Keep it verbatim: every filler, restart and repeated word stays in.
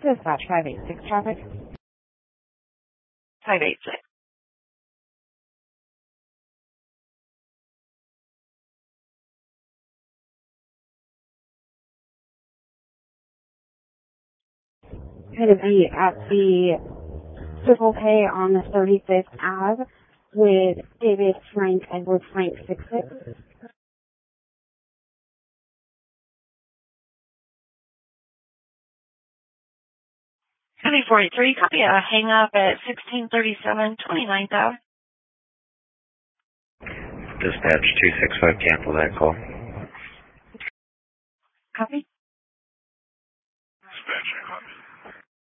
Dispatch five eight six traffic. five eight six. Going to be at the Circle K on the thirty-fifth Ave with David Frank Edward Frank six six. County four eight three, copy a hang up at sixteen thirty-seven twenty-ninth Ave. Dispatch two six five, cancel that call. Copy. Dispatch